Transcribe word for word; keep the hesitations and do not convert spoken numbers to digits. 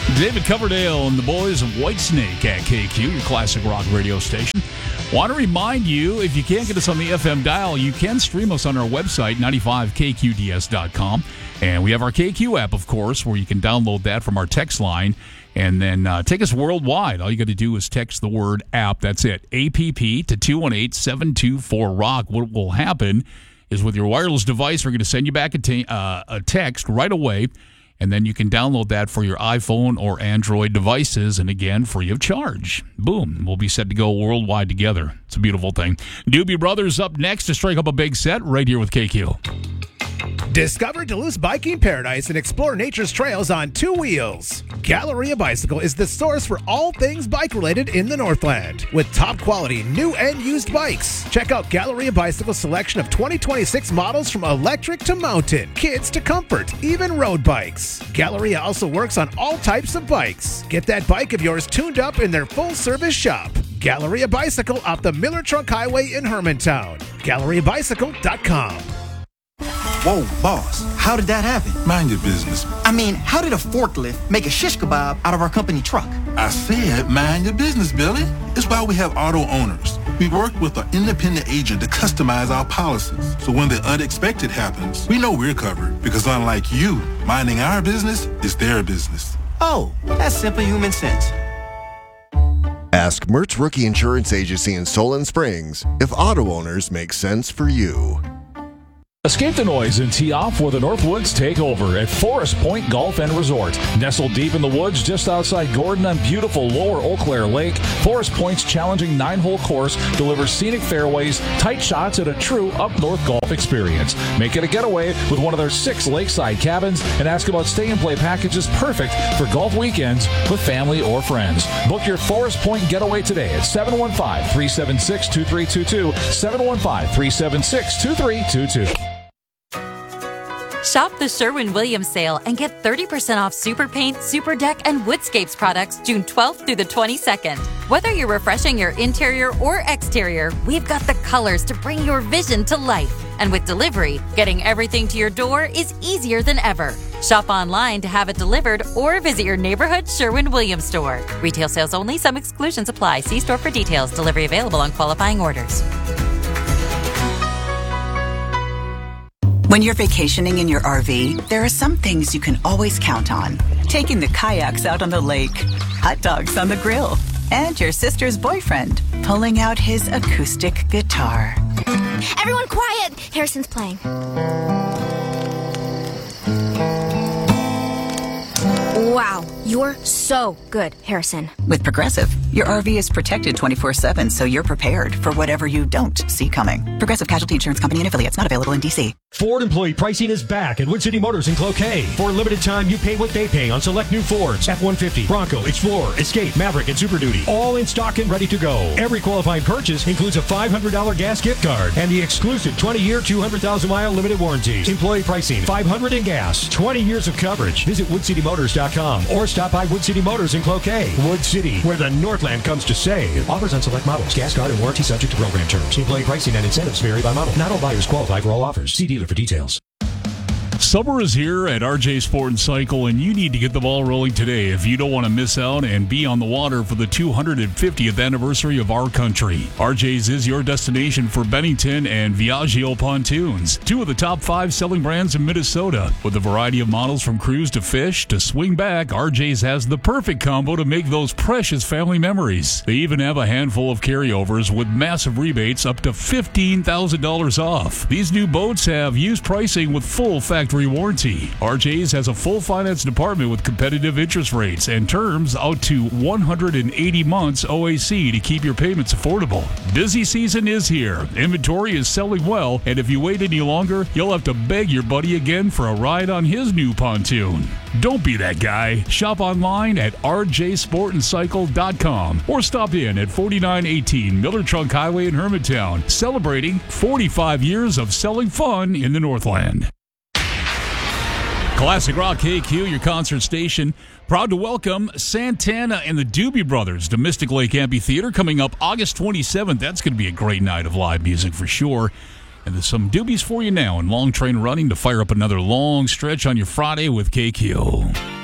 David Coverdale and the boys of Whitesnake at K Q, your classic rock radio station. Want to remind you, if you can't get us on the F M dial, you can stream us on our website, ninety-five K Q D S dot com. And we have our K Q app, of course, where you can download that from our text line and then uh, take us worldwide. All you got to do is text the word app. That's it. A P P to two one eight, seven two four, rock. What will happen is with your wireless device, we're going to send you back a, t- uh, a text right away. And then you can download that for your iPhone or Android devices, and again, free of charge. Boom. We'll be set to go worldwide together. It's a beautiful thing. Doobie Brothers up next to strike up a big set right here with K Q. Discover Duluth's biking paradise and explore nature's trails on two wheels. Galleria Bicycle is the source for all things bike-related in the Northland. With top-quality new and used bikes. Check out Galleria Bicycle's selection of twenty twenty-six models from electric to mountain, kids to comfort, even road bikes. Galleria also works on all types of bikes. Get that bike of yours tuned up in their full-service shop. Galleria Bicycle off the Miller Trunk Highway in Hermantown. Galleria Bicycle dot com. Whoa, boss, how did that happen? Mind your business. I mean, how did a forklift make a shish kebab out of our company truck? I said mind your business, Billy. It's why we have auto owners. We work with an independent agent to customize our policies. So when the unexpected happens, we know we're covered. Because unlike you, minding our business is their business. Oh, that's simple human sense. Ask Mertz Rookie Insurance Agency in Solon Springs if auto owners make sense for you. Escape the noise and tee off with the Northwoods Takeover at Forest Point Golf and Resort. Nestled deep in the woods just outside Gordon on beautiful Lower Eau Claire Lake, Forest Point's challenging nine-hole course delivers scenic fairways, tight shots, and a true up-north golf experience. Make it a getaway with one of their six lakeside cabins and ask about stay-and-play packages perfect for golf weekends with family or friends. Book your Forest Point getaway today at seven one five, three seven six, two three two two, seven one five, three seven six, two three two two. Shop the Sherwin-Williams sale and get thirty percent off Super Paint, Super Deck, and Woodscapes products June twelfth through the twenty-second. Whether you're refreshing your interior or exterior, we've got the colors to bring your vision to life. And with delivery, getting everything to your door is easier than ever. Shop online to have it delivered or visit your neighborhood Sherwin-Williams store. Retail sales only. Some exclusions apply. See store for details. Delivery available on qualifying orders. When you're vacationing in your R V, there are some things you can always count on. Taking the kayaks out on the lake, hot dogs on the grill, and your sister's boyfriend pulling out his acoustic guitar. Everyone quiet! Harrison's playing. Wow, you're so good, Harrison. With Progressive, your R V is protected twenty-four seven, so you're prepared for whatever you don't see coming. Progressive Casualty Insurance Company and affiliates, not available in D C. Ford employee pricing is back at Wood City Motors in Cloquet. For a limited time, you pay what they pay on select new Fords, F one fifty, Bronco, Explorer, Escape, Maverick, and Super Duty. All in stock and ready to go. Every qualifying purchase includes a five hundred dollars gas gift card and the exclusive twenty-year, two hundred thousand mile limited warranties. Employee pricing, five hundred dollars in gas, twenty years of coverage. Visit wood city motors dot com or stop by Wood City Motors in Cloquet. Wood City, where the Northland comes to save. Offers on select models. Gas card and warranty subject to program terms. Employee pricing and incentives vary by model. Not all buyers qualify for all offers. See dealer for details. Summer is here at R J Sport and Cycle, and you need to get the ball rolling today if you don't want to miss out and be on the water for the two hundred fiftieth anniversary of our country. R J's is your destination for Bennington and Viaggio pontoons, two of the top five selling brands in Minnesota. With a variety of models from cruise to fish to swing back, R J's has the perfect combo to make those precious family memories. They even have a handful of carryovers with massive rebates up to fifteen thousand dollars off. These new boats have used pricing with full factory warranty. R J's has a full finance department with competitive interest rates and terms out to one hundred eighty months O A C to keep your payments affordable. Busy season is here. Inventory is selling well, and if you wait any longer, you'll have to beg your buddy again for a ride on his new pontoon. Don't be that guy. Shop online at r j sport and cycle dot com or stop in at forty-nine eighteen Miller Trunk Highway in Hermantown, celebrating forty-five years of selling fun in the Northland. Classic Rock K Q, your concert station. Proud to welcome Santana and the Doobie Brothers to Mystic Lake Amphitheater coming up August twenty-seventh. That's going to be a great night of live music for sure. And there's some doobies for you now in Long Train Running to fire up another long stretch on your Friday with K Q.